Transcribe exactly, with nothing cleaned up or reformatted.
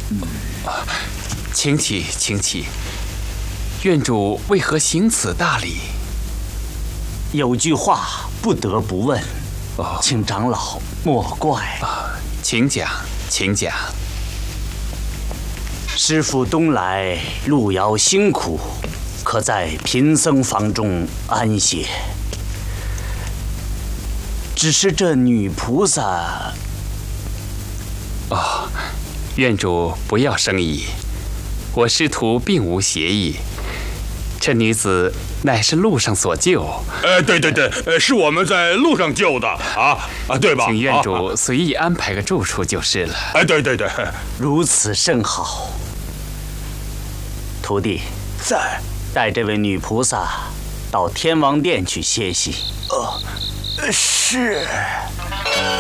请起，请起。院主为何行此大礼？ 有句话不得不问， 哦， 请长老莫怪。 啊，请讲，请讲。 师父东来路遥辛苦，可在贫僧房中安歇。只是这女菩萨…… 哦，院主不要生疑，我师徒并无邪意。这女子乃是路上所救。 呃，对对对，呃，是我们在路上救的啊啊，对吧？ 请院主随意安排个住处就是了。 哎，对对对， 如此甚好。徒弟， 在带这位女菩萨到天王殿去歇息。 呃，是。